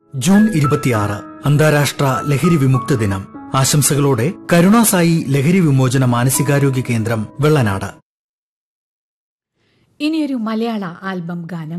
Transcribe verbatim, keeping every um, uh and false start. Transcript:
June ഇരുപത്തിയാറ് അന്താരാഷ്ട്ര ലഹരി വിമുക്ത ദിനം. ആശംസകളോടെ കരുണാസായി ലഹരി വിമോചന മാനസികാരോഗ്യ കേന്ദ്രം വെള്ളനാട്. ഇനിയൊരു മലയാള ആൽബം ഗാനം.